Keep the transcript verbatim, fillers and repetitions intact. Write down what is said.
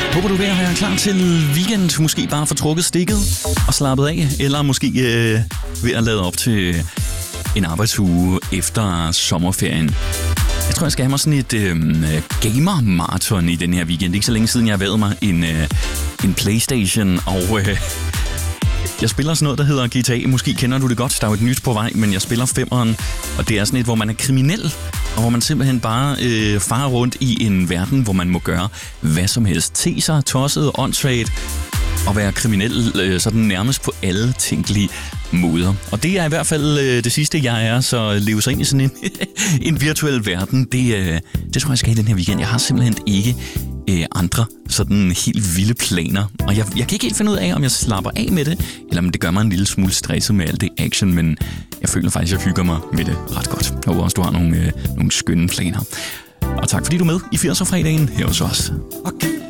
Håber du er ved at være klar til weekend, måske bare få trukket stikket og slappet af, eller måske øh, ved at lade op til en arbejdsuge efter sommerferien. Jeg tror, jeg skal have mig sådan et øh, gamer-marathon i den her weekend. Ikke så længe siden, jeg har været mig en, øh, en PlayStation, og øh, jeg spiller sådan noget, der hedder G T A. Måske kender du det godt, der er jo et nyt på vej, men jeg spiller femmeren, og det er sådan et, hvor man er kriminel, og hvor man simpelthen bare øh, farer rundt i en verden, hvor man må gøre hvad som helst. Te sig, tosset, åndssvagt, og være kriminel øh, sådan nærmest på alle tænkelige måder. Og det er i hvert fald øh, det sidste, jeg er, så leve sig ind i sådan en, en virtuel verden, det, øh, det tror jeg skal i den her weekend. Jeg har simpelthen ikke øh, andre sådan helt vilde planer, og jeg, jeg kan ikke helt finde ud af, om jeg slapper af med det, eller om det gør mig en lille smule stresset med alt det action, men jeg føler faktisk, at jeg hygger mig med det ret godt. Jeg håber også, du har nogle, øh, nogle skønne planer. Og tak fordi du er med i firser-fredagen her hos os. Okay.